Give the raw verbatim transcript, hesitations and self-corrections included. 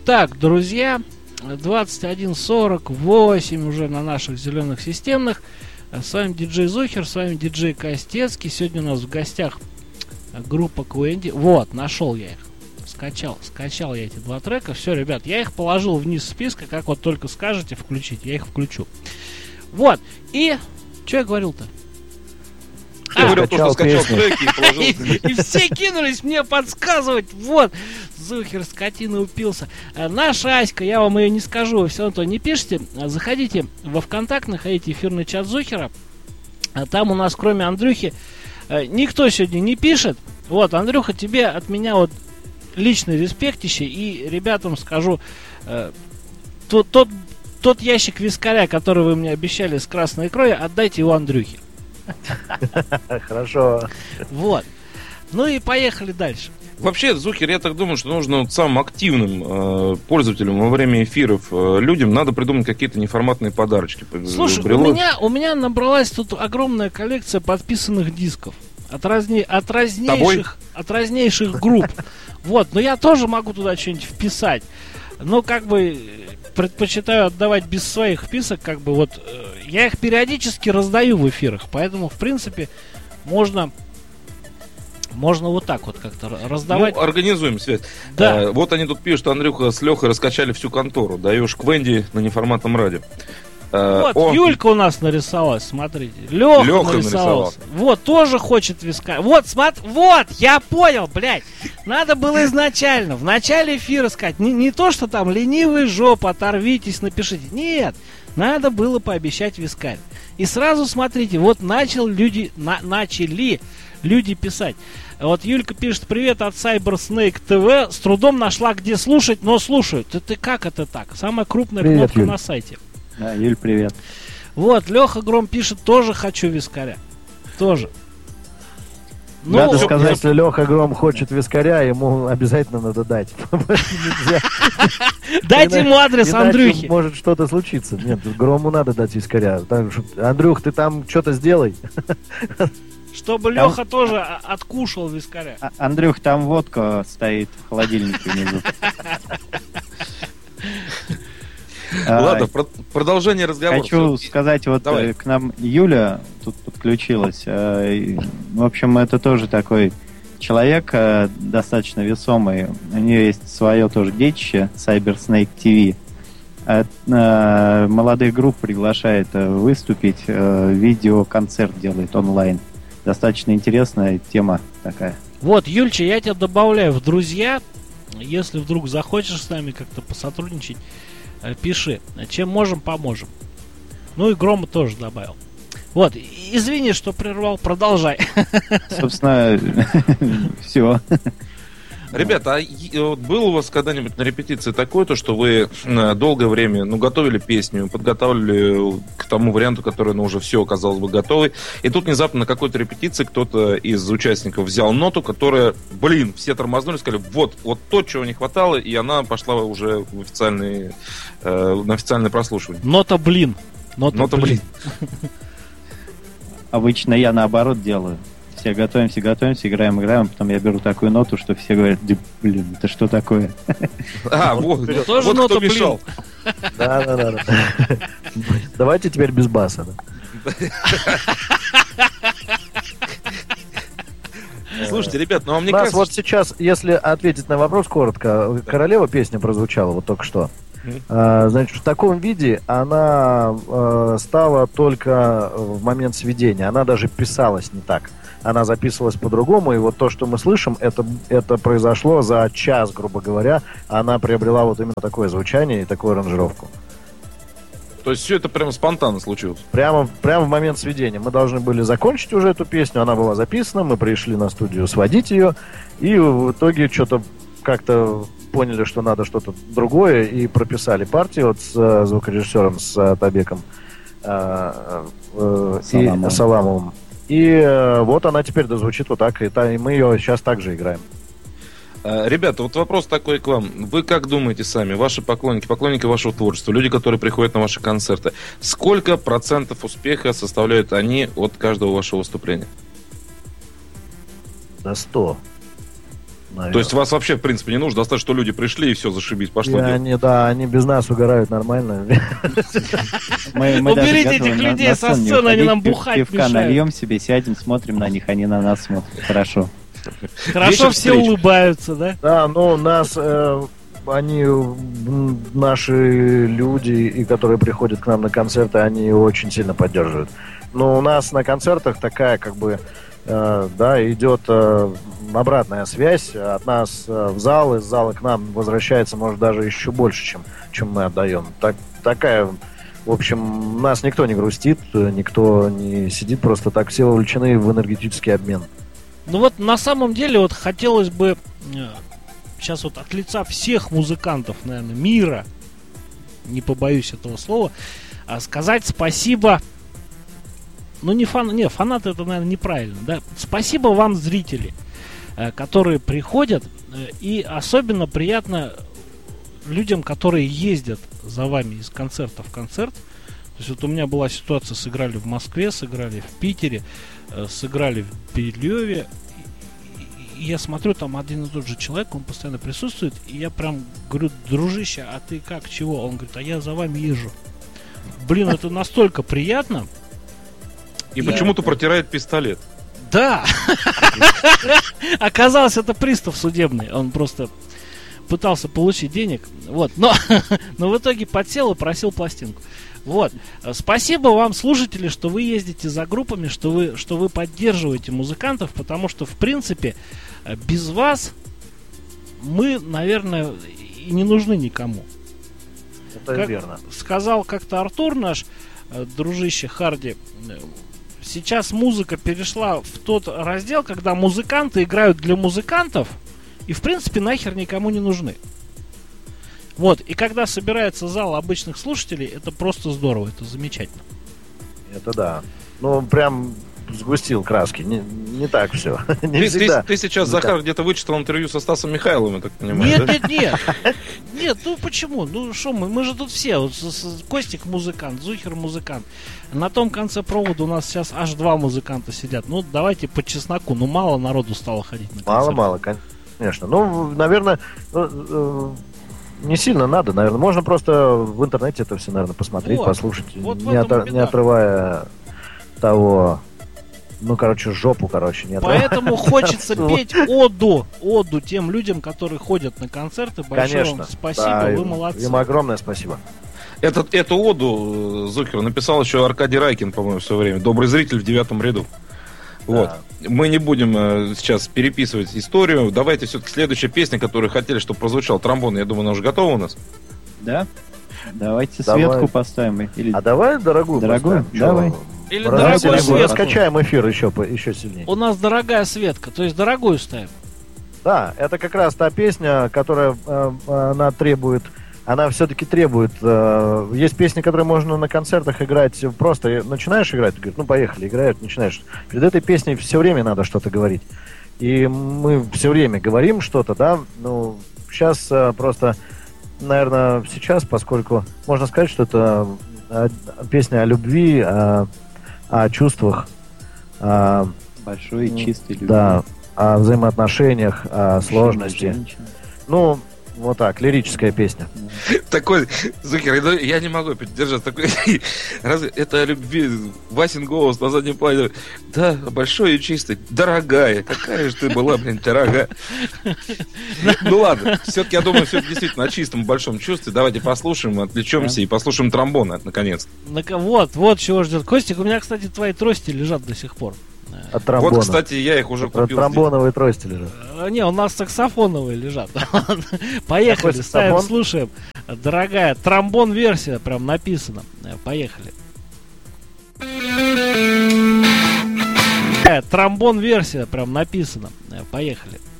Так, друзья, двадцать один сорок восемь уже на наших зеленых системных. С вами диджей Зухер, с вами диджей Костецкий. Сегодня у нас в гостях группа Квенди. Вот, нашел я их. Скачал, скачал я эти два трека. Все, ребят, я их положил вниз списка. Как вот только скажете включить, я их включу. Вот, и... Что я говорил-то? Я а, говорил, то, что скачал треки и положил. И все кинулись мне подсказывать. Вот, Зухер, скотина, упился. Наша Аська, я вам ее не скажу, вы все равно не пишите. Заходите во ВКонтакт, находите эфирный чат Зухера. Там у нас, кроме Андрюхи, никто сегодня не пишет. Вот, Андрюха, тебе от меня вот личный респектище. И ребятам скажу, тот, тот, тот ящик вискаря, который вы мне обещали с красной икрой, отдайте его Андрюхе. Хорошо. Вот. Ну и поехали дальше. Вообще, Зухер, я так думаю, что нужно вот самым активным э, пользователям во время эфиров э, людям надо придумать какие-то неформатные подарочки. Слушай, у меня, у меня набралась тут огромная коллекция подписанных дисков от, разне, от, разнейших, от разнейших групп. Вот, но я тоже могу туда что-нибудь вписать. Но как бы предпочитаю отдавать без своих вписок, как бы вот э, я их периодически раздаю в эфирах, поэтому в принципе можно можно вот так вот как-то раздавать. Ну, организуем связь. Да. А, вот они тут пишут, что Андрюха с Лехой раскачали всю контору. Даешь Квенди на неформатном радио. Вот, О, Юлька у нас нарисовалась, смотрите. Леха, Леха нарисовался. Вот, тоже хочет виска. Вот, смотри, вот, я понял, блядь. Надо было изначально, в начале эфира сказать. Не, не то, что там ленивый жопа, оторвитесь, напишите. Нет, надо было пообещать вискарь. И сразу смотрите, вот начал люди, на, начали люди писать. Вот Юлька пишет: привет от Cybersnake ти ви. С трудом нашла, где слушать, но слушают. Это как это так? Самая крупная привет, кнопка Юль. На сайте. Да, Юль, привет. Вот, Леха Гром пишет: тоже хочу вискаря. Тоже. Ну, надо сказать, если Леха Гром хочет вискаря, ему обязательно надо дать. Дайте ему адрес Андрюхи. Может что-то случиться. Нет, Грому надо дать вискаря. Андрюх, ты там что-то сделай. Чтобы Леха тоже откушал вискаря. Андрюх, там водка стоит в холодильнике внизу. Ладно, а, продолжение разговора. Хочу все. сказать, вот Давай. К нам Юля тут подключилась. В общем, это тоже такой человек достаточно весомый. У нее есть свое тоже детище, Cybersnake ти ви. Молодых групп приглашает выступить, видеоконцерт делает онлайн. Достаточно интересная тема такая. Вот, Юльча, я тебя добавляю в друзья. Если вдруг захочешь с нами как-то посотрудничать, пиши. Чем можем, поможем. Ну и Грома тоже добавил. Вот, извини, что прервал, продолжай. Собственно, все. Ребята, а вот было у вас когда-нибудь на репетиции такое, то, что вы долгое время, ну, готовили песню, подготавливали к тому варианту, который, ну, уже все оказалось бы готовый, и тут внезапно на какой-то репетиции кто-то из участников взял ноту, которая, блин, все тормознули, сказали, вот, вот то, чего не хватало, и она пошла уже в официальный, э, на официальное прослушивание. Нота, блин. Нота, Нота блин. блин. Обычно я наоборот делаю. Все готовимся, готовимся, играем, играем, потом я беру такую ноту, что все говорят: блин, это что такое? А, вот, тоже вот нота, кто мешал. Да, да, да. Давайте теперь без баса. Слушайте, ребят, ну а мне кажется... кажется... Вот сейчас, если ответить на вопрос коротко, «Королева» песня прозвучала вот только что. Uh, значит, в таком виде она uh, стала только в момент сведения. Она даже писалась не так. Она записывалась по-другому. И вот то, что мы слышим, это, это произошло за час, грубо говоря. Она приобрела вот именно такое звучание и такую аранжировку. То есть все это прямо спонтанно случилось? Прямо, прямо в момент сведения. Мы должны были закончить уже эту песню. Она была записана. Мы пришли на студию сводить ее. И в итоге что-то как-то... поняли, что надо что-то другое, и прописали партию вот с э, звукорежиссером, с э, Табеком э, э, Саламовым. И Саламовым. И э, вот она теперь дозвучит вот так, и, та, и мы ее сейчас также играем. Ребята, вот вопрос такой к вам. Вы как думаете сами, ваши поклонники, поклонники вашего творчества, люди, которые приходят на ваши концерты, сколько процентов успеха составляют они от каждого вашего выступления? На сто. Наверное. То есть вас вообще, в принципе, не нужно, достаточно, что люди пришли и все, зашибись, пошло дело. Они, да, они без нас угорают нормально. Уберите этих людей со сцены, они нам бухать мешают. Пивка нальем себе, сядем, смотрим на них, они на нас смотрят. Хорошо. Хорошо, все улыбаются, да? Да, ну, нас, они, наши люди, и которые приходят к нам на концерты, они очень сильно поддерживают. Но у нас на концертах такая, как бы, да, идет обратная связь от нас в зал, из зала к нам возвращается, может, даже еще больше, чем, чем мы отдаем. Так, такая, в общем, нас никто не грустит, никто не сидит просто так, все вовлечены в энергетический обмен. Ну вот, на самом деле, вот хотелось бы сейчас вот от лица всех музыкантов, наверное, мира, не побоюсь этого слова, сказать спасибо. Ну, не, фан... не фанаты, это, наверное, неправильно, да? Спасибо вам, зрители, которые приходят, и особенно приятно людям, которые ездят за вами из концерта в концерт. То есть вот у меня была ситуация, сыграли в Москве, сыграли в Питере, сыграли в Белеве, и я смотрю, там один и тот же человек, он постоянно присутствует, и я прям говорю: дружище, а ты как, чего? Он говорит: а я за вами езжу. Блин, это настолько приятно. И я... почему-то протирает пистолет. Да! Оказалось, это пристав судебный. Он просто пытался получить денег. Вот. Но, но в итоге подсел и просил пластинку. Вот. Спасибо вам, слушатели, что вы ездите за группами, что вы, что вы поддерживаете музыкантов, потому что, в принципе, без вас мы, наверное, и не нужны никому. Это как верно. Сказал как-то Артур, наш дружище Харди, сейчас музыка перешла в тот раздел, когда музыканты играют для музыкантов и, в принципе, нахер никому не нужны. Вот, и когда собирается зал обычных слушателей, это просто здорово, это замечательно. Это да. Ну, прям сгустил краски. Не, не так все. Не ты, ты, ты сейчас, не Захар, так. Где-то вычитал интервью со Стасом Михайловым, я так понимаю. Нет, да? нет, нет. Нет, ну почему? Ну что мы? Мы же тут все. Вот, Костик музыкант, Зухер музыкант. На том конце провода у нас сейчас аж два музыканта сидят. Ну, давайте по чесноку. Ну, мало народу стало ходить на концерт. Мало-мало, конечно. Ну, наверное, ну, не сильно надо, наверное. Можно просто в интернете это все, наверное, посмотреть, вот, послушать, вот не, от, не отрывая того... Ну, короче, жопу, короче, нет. Поэтому хочется петь оду, оду тем людям, которые ходят на концерты. Большое Конечно, вам спасибо, да, вы молодцы. Им огромное спасибо. Этот, эту оду Зухер написал еще Аркадий Райкин, по-моему, в свое время. Добрый зритель в девятом ряду. Вот. Да. Мы не будем э, сейчас переписывать историю. Давайте все-таки следующая песня, которую хотели, чтобы прозвучал тромбон. Я думаю, она уже готова у нас. Да? Давайте давай. Светку поставим. Или... А давай дорогую Дорогую? поставим. Давай. Или дорогую Светку. Раскачаем эфир еще, еще сильнее. У нас дорогая Светка, то есть дорогую ставим. Да, это как раз та песня, которая э, она требует, она все-таки требует. Э, есть песни, которые можно на концертах играть просто. Начинаешь играть, говорит, ну поехали, играют, начинаешь. Перед этой песней все время надо что-то говорить. И мы все время говорим что-то, да. Ну, сейчас э, просто, наверное, сейчас, поскольку можно сказать, что это э, песня о любви, о, о чувствах. О, большой и чистой любви. Да. О взаимоотношениях, о сложности. Ну, вот так, лирическая песня. Такой, Зухер, я не могу поддержать. Такой, разве это о любви? Васин голос на заднем плане. Да, большой и чистый. Дорогая. Какая же ты была, блин, дорогая. Ну ладно, все-таки, я думаю, все действительно о чистом большом чувстве. Давайте послушаем, отвлечемся и послушаем тромбон, наконец. Вот, вот чего ждет. Костик, у меня, кстати, твои трости лежат до сих пор. От тромбона. Вот, кстати, я их уже купил. Тромбоновые трости лежат. Не, у нас саксофоновые лежат. Поехали, ставим, слушаем. Дорогая, тромбон-версия прям написано. Поехали. Тромбон-версия прям написано. Поехали.